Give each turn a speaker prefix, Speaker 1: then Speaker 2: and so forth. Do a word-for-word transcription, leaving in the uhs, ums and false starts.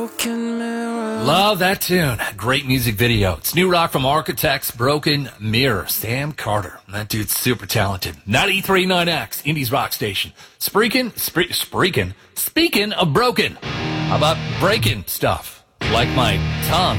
Speaker 1: Love that tune. Great music video. It's new rock from Architects, Broken Mirror. Sam Carter. That dude's super talented. ninety-three point nine X, Indies Rock Station. Spreaking, spre- spreaking, speaking of broken. How about breaking stuff? Like my tongue.